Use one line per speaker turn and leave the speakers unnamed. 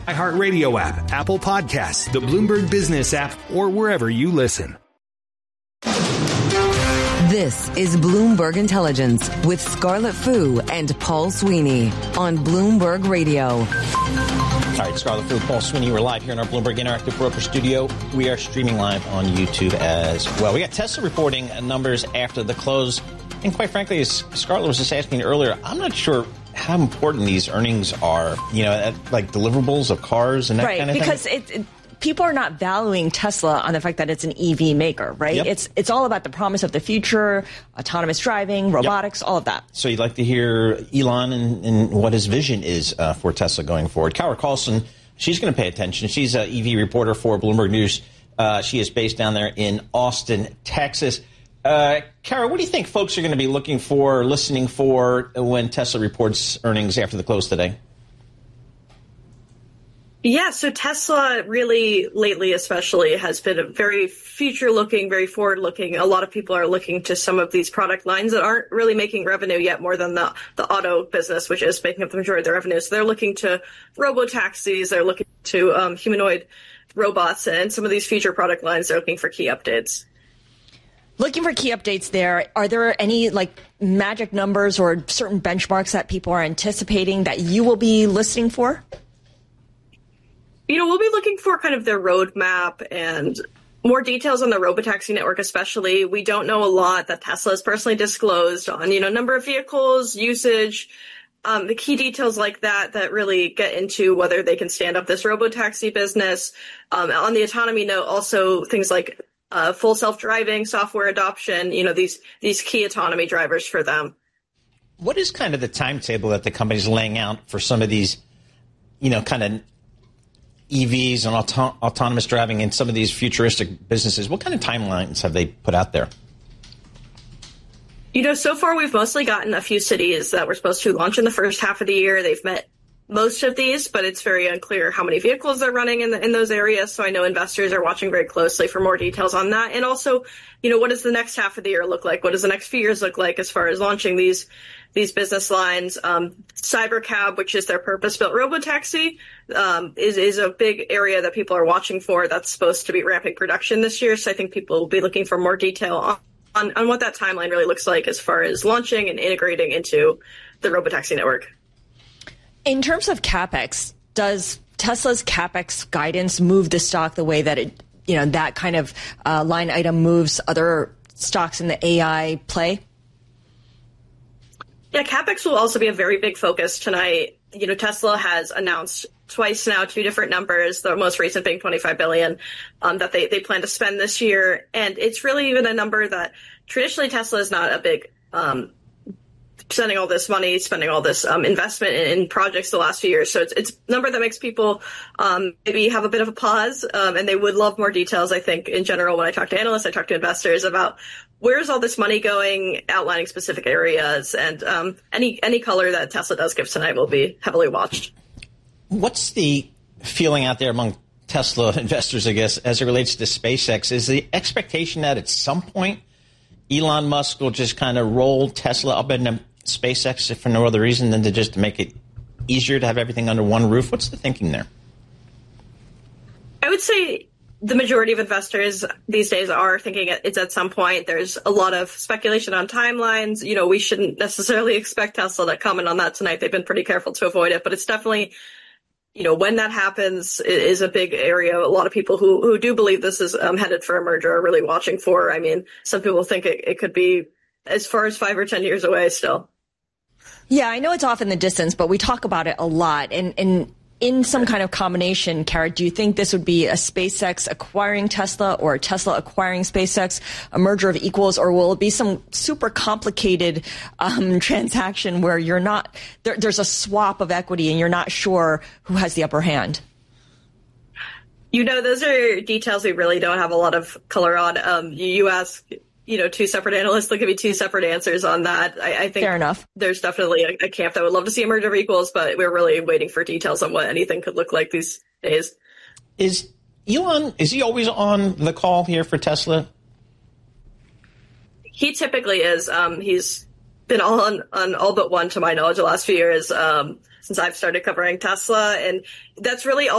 iHeartRadio app, Apple Podcasts, the Bloomberg Business app, or wherever you listen.
This is Bloomberg Intelligence with Scarlett Fu and Paul Sweeney on Bloomberg Radio.
All right, Scarlett Fu, Paul Sweeney. We're live here in our Bloomberg Interactive Broker Studio. We are streaming live on YouTube as well. We got Tesla reporting numbers after the close. And quite frankly, as Scarlett was just asking earlier, I'm not sure how important these earnings are, like deliverables of cars and that kind of thing.
Right, because people are not valuing Tesla on the fact that it's an EV maker, right?
Yep.
It's all about the promise of the future, autonomous driving, robotics, all of that.
So you'd like to hear Elon and what his vision is for Tesla going forward. Kara Carlson, she's going to pay attention. She's an EV reporter for Bloomberg News. She is based down there in Austin, Texas. Kara, what do you think folks are going to be looking for, listening for when Tesla reports earnings after the close today?
Yeah, so Tesla really lately especially has been very future-looking, very forward-looking. A lot of people are looking to some of these product lines that aren't really making revenue yet more than the auto business, which is making up the majority of their revenue. So they're looking to robo-taxis, they're looking to humanoid robots, and some of these future product lines they're looking for key updates.
Looking for key updates there. Are there any magic numbers or certain benchmarks that people are anticipating that you will be listening for?
We'll be looking for kind of their roadmap and more details on the robotaxi network, especially. We don't know a lot that Tesla has personally disclosed on, number of vehicles, usage, the key details like that really get into whether they can stand up this robotaxi business. On the autonomy note, also things like full self-driving, software adoption, these key autonomy drivers for them.
What is kind of the timetable that the company's laying out for some of these, kind of EVs and autonomous driving and some of these futuristic businesses? What kind of timelines have they put out there?
So far we've mostly gotten a few cities that were supposed to launch in the first half of the year. They've met most of these, but it's very unclear how many vehicles they're running in those areas. So I know investors are watching very closely for more details on that. And also, what does the next half of the year look like? What does the next few years look like as far as launching these business lines? Cybercab, which is their purpose-built robotaxi, is a big area that people are watching for. That's supposed to be ramping production this year. So I think people will be looking for more detail on what that timeline really looks like as far as launching and integrating into the robotaxi network.
In terms of CapEx, does Tesla's CapEx guidance move the stock the way that it, that kind of line item moves other stocks in the AI play?
Yeah, CapEx will also be a very big focus tonight. Tesla has announced twice now 2 different numbers, the most recent being $25 billion that they plan to spend this year. And it's really even a number that traditionally Tesla is not a big spending all this money, spending all this investment in projects the last few years. So it's a number that makes people maybe have a bit of a pause, and they would love more details, I think, in general. When I talk to analysts, I talk to investors about where's all this money going, outlining specific areas, and any color that Tesla does give tonight will be heavily watched.
What's the feeling out there among Tesla investors, I guess, as it relates to SpaceX? Is the expectation that at some point Elon Musk will just kind of roll Tesla up into SpaceX for no other reason than to just make it easier to have everything under one roof? What's the thinking there?
I would say the majority of investors these days are thinking it's at some point. There's a lot of speculation on timelines. We shouldn't necessarily expect Tesla to comment on that tonight. They've been pretty careful to avoid it, but it's definitely, when that happens, it is a big area. A lot of people who do believe this is headed for a merger are really watching for. I mean, some people think it could be as far as 5 or 10 years away still.
Yeah, I know it's off in the distance, but we talk about it a lot. And in some kind of combination, Kara, do you think this would be a SpaceX acquiring Tesla or a Tesla acquiring SpaceX, a merger of equals, or will it be some super complicated transaction where you're not there's a swap of equity and you're not sure who has the upper hand?
Those are details we really don't have a lot of color on. You ask, 2 separate analysts, they'll give you 2 separate answers on that. I think
fair enough.
There's definitely a camp that would love to see a merger of equals, but we're really waiting for details on what anything could look like these days.
Is Elon, is he always on the call here for Tesla?
He typically is. He's been on all but one, to my knowledge, the last few years. since I've started covering Tesla. And that's really all